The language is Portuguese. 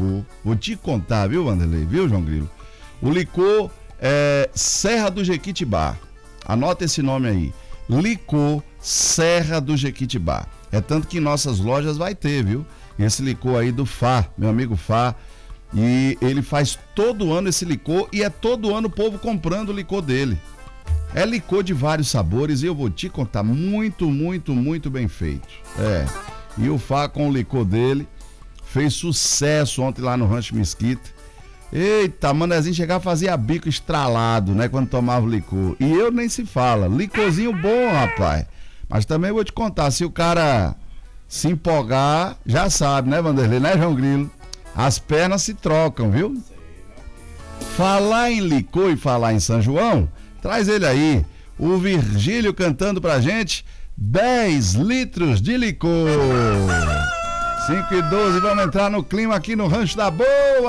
licor. Vou te contar, viu, Vanderlei? Viu, João Grilo? O licor é Serra do Jequitibá. Anota esse nome aí. Licor Serra do Jequitibá. É tanto que em nossas lojas vai ter, viu? Esse licor aí do Fá, meu amigo Fá. E ele faz todo ano esse licor e é todo ano o povo comprando o licor dele. É licor de vários sabores e eu vou te contar, muito, muito, muito bem feito. E o Fá com o licor dele fez sucesso ontem lá no Rancho Mesquita. Eita, Manezinho chegava a fazer bico estralado, né, quando tomava o licor. E eu nem se fala, licorzinho bom, rapaz. Mas também vou te contar, se o cara se empolgar, já sabe, né, Vanderlei, né, João Grilo? As pernas se trocam, viu? Falar em licor e falar em São João, traz ele aí, o Virgílio cantando pra gente 10 litros de licor. 5:12, vamos entrar no clima aqui no Rancho da Boa.